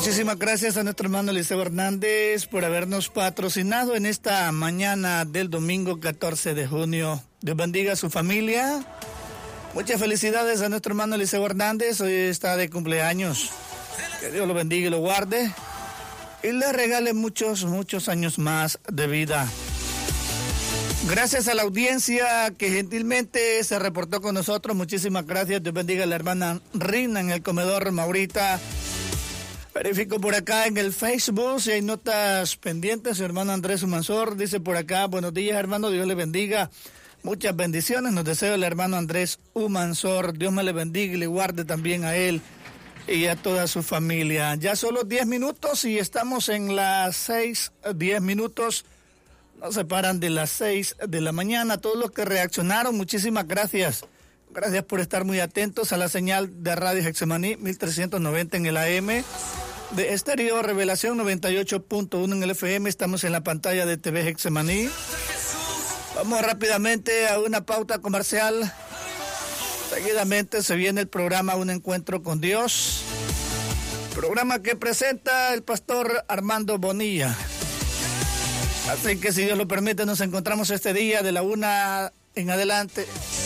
Muchísimas gracias a nuestro hermano Eliseo Hernández por habernos patrocinado en esta mañana del domingo 14 de junio. Dios bendiga a su familia. Muchas felicidades a nuestro hermano Eliseo Hernández. Hoy está de cumpleaños. Que Dios lo bendiga y lo guarde. Y le regale muchos, muchos años más de vida. Gracias a la audiencia que gentilmente se reportó con nosotros. Muchísimas gracias. Dios bendiga a la hermana Rina en el comedor Maurita. Verifico por acá en el Facebook si hay notas pendientes. Su hermano Andrés Umansor dice por acá: buenos días, hermano, Dios le bendiga. Muchas bendiciones nos deseo el hermano Andrés Umansor. Dios me le bendiga y le guarde también a él y a toda su familia. Ya solo 10 minutos y estamos en las 6, 10 minutos. Nos separan de las 6 de la mañana. Todos los que reaccionaron, muchísimas gracias. Gracias por estar muy atentos a la señal de Radio Getsemaní 1390 en el AM, de Estéreo Revelación 98.1 en el FM. Estamos en la pantalla de TV Getsemaní. Vamos rápidamente a una pauta comercial. Seguidamente se viene el programa Un Encuentro con Dios, programa que presenta el pastor Armando Bonilla. Así que si Dios lo permite, nos encontramos este día de la 1 en adelante